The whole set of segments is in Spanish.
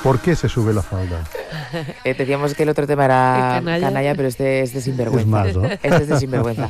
¿Por qué se sube la falda? Decíamos que el otro tema era canalla, pero este es de sinvergüenza. Es más, ¿no? Este es de sinvergüenza.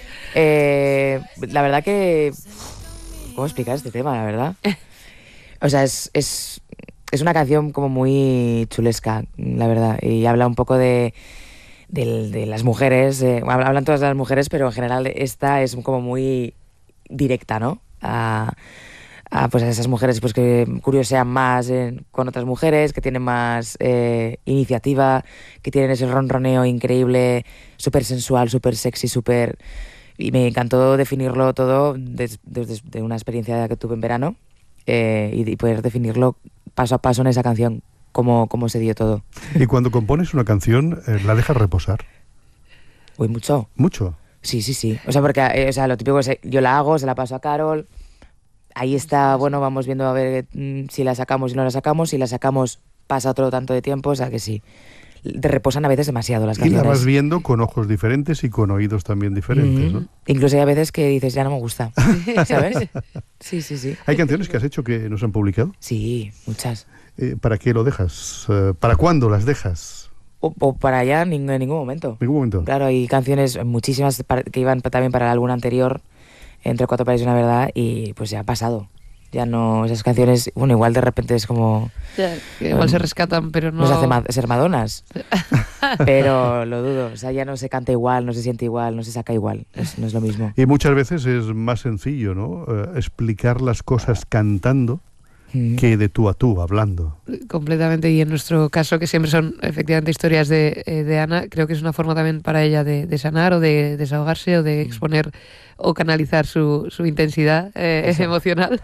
La verdad que... ¿Cómo explicar este tema, la verdad? O sea, es una canción como muy chulesca, la verdad. Y habla un poco de las mujeres. Hablan todas las mujeres, pero en general esta es como muy directa, ¿no? Pues a esas mujeres pues que curiosean más con otras mujeres, que tienen más iniciativa, que tienen ese ronroneo increíble, súper sensual, súper sexy, súper... Y me encantó definirlo todo desde una experiencia que tuve en verano y poder definirlo paso a paso en esa canción, cómo se dio todo. Y cuando compones una canción, ¿la dejas reposar? Uy, mucho. ¿Mucho? Sí. O sea, porque lo típico es yo la hago, se la paso a Carol... Ahí está, bueno, vamos viendo a ver si la sacamos y no la sacamos. Si la sacamos pasa otro tanto de tiempo, o sea que sí. Te reposan a veces demasiado las canciones. Y la vas viendo con ojos diferentes y con oídos también diferentes, ¿no? Incluso hay a veces que dices, ya no me gusta, ¿sabes? Sí. ¿Hay canciones que has hecho que no se han publicado? Sí, muchas. ¿Para qué lo dejas? ¿Para cuándo las dejas? O para allá en ningún momento. ¿Ningún momento? Claro, hay canciones, muchísimas que iban también para el álbum anterior, Entre cuatro paredes y una verdad, y pues ya ha pasado. Ya no, esas canciones, bueno, igual de repente es como... Ya, igual se rescatan, pero no... Nos hace ser Madonas. Pero lo dudo, o sea, ya no se canta igual, no se siente igual, no se saca igual, no es lo mismo. Y muchas veces es más sencillo, ¿no? Explicar las cosas cantando que de tú a tú, hablando. Completamente, y en nuestro caso, que siempre son efectivamente historias de Ana, creo que es una forma también para ella de sanar o de desahogarse o de exponer o canalizar su intensidad emocional.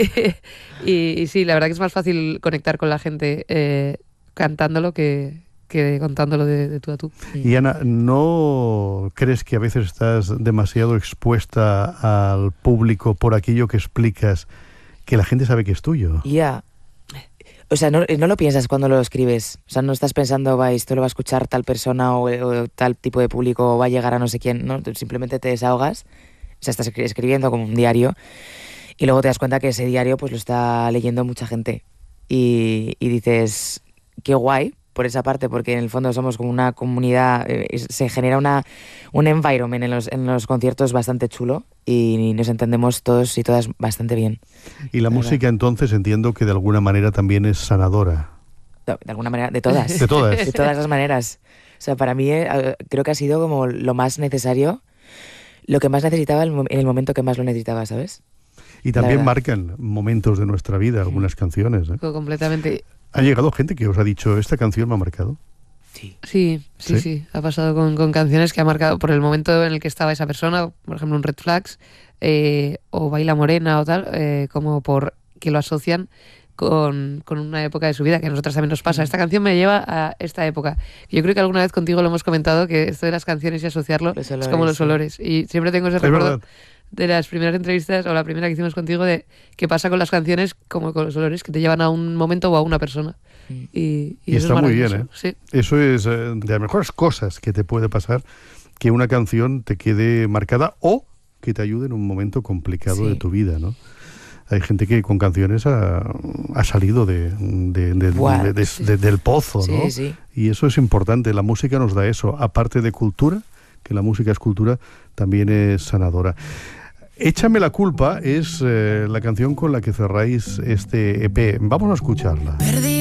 y sí, la verdad que es más fácil conectar con la gente cantándolo que contándolo de tú a tú. Y Ana, ¿no crees que a veces estás demasiado expuesta al público por aquello que explicas, que la gente sabe que es tuyo? Ya. O sea, no lo piensas cuando lo escribes. O sea, no estás pensando, esto lo va a escuchar tal persona o tal tipo de público o va a llegar a no sé quién, ¿no? Tú simplemente te desahogas. O sea, estás escribiendo como un diario y luego te das cuenta que ese diario pues lo está leyendo mucha gente. Y dices, qué guay por esa parte, porque en el fondo somos como una comunidad, se genera un environment en los conciertos bastante chulo y nos entendemos todos y todas bastante bien. Y la música entonces entiendo que de alguna manera también es sanadora. De alguna manera, de todas. De todas. De todas las maneras. O sea, para mí creo que ha sido como lo más necesario, lo que más necesitaba en el momento que más lo necesitaba, ¿sabes? Y también marcan momentos de nuestra vida, algunas canciones, ¿eh? Completamente. ¿Ha llegado gente que os ha dicho, esta canción me ha marcado? Sí. Ha pasado con canciones que ha marcado por el momento en el que estaba esa persona, por ejemplo, un Red Flags, o Baila Morena o tal, como por que lo asocian con una época de su vida, que a nosotras también nos pasa. Esta canción me lleva a esta época. Yo creo que alguna vez contigo lo hemos comentado, que esto de las canciones y asociarlo es como los olores. Y siempre tengo ese recuerdo de las primeras entrevistas, o la primera que hicimos contigo, de qué pasa con las canciones como con los olores, que te llevan a un momento o a una persona. Y eso está es muy bien, ¿eh? Sí. Eso es de las mejores cosas que te puede pasar, que una canción te quede marcada o que te ayude en un momento complicado de tu vida, ¿no? Hay gente que con canciones ha salido del pozo, ¿no? Sí. Y eso es importante. La música nos da eso. Aparte de cultura, que la música es cultura, también es sanadora. Échame la culpa es la canción con la que cerráis este EP. Vamos a escucharla. Perdí